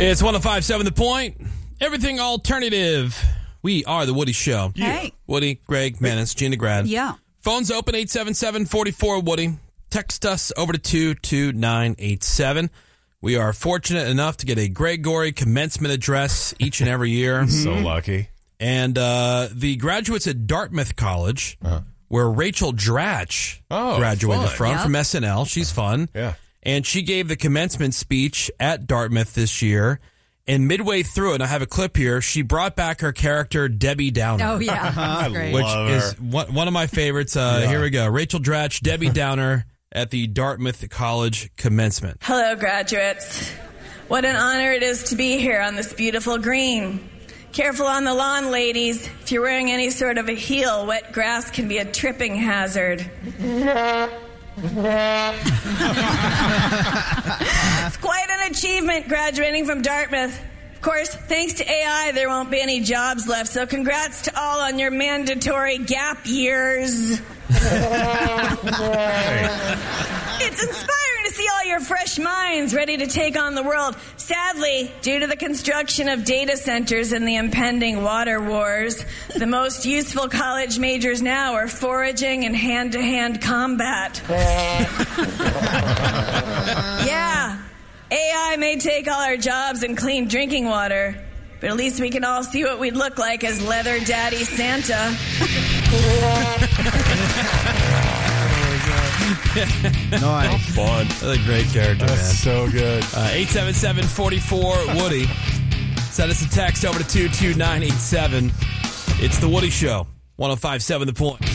It's 105.7 The Point. Everything alternative. We are The Woody Show. Hey. Woody, Greg, Menace, Gina Grad. Yeah. Phone's open, 877-44-WOODY. Text us over to 22987. We are fortunate enough to get a Gregory commencement address each and every year. So lucky. And the graduates at Dartmouth College, where Rachel Dratch graduated from SNL. She's fun. Yeah. And she gave the commencement speech at Dartmouth this year. And midway through it, and I have a clip here, she brought back her character, Debbie Downer. Oh, yeah. That's great. Which Love is her. one of my favorites. Here we go. Rachel Dratch, Debbie Downer at the Dartmouth College commencement. Hello, graduates. What an honor it is to be here on this beautiful green. Careful on the lawn, ladies. If you're wearing any sort of a heel, wet grass can be a tripping hazard. It's quite an achievement graduating from Dartmouth. Of course, thanks to AI, there won't be any jobs left, so congrats to all on your mandatory gap years. It's inspiring to see all your fresh minds ready to take on the world. Sadly, due to the construction of data centers and the impending water wars, the most useful college majors now are foraging and hand-to-hand combat. Yeah, AI may take all our jobs and clean drinking water, but at least we can all see what we'd look like as Leather Daddy Santa. Nice. Fun. That's a great character, man. That's so good. 877-44-WOODY. Send us a text over to 22987. It's The Woody Show. 105.7 The Point.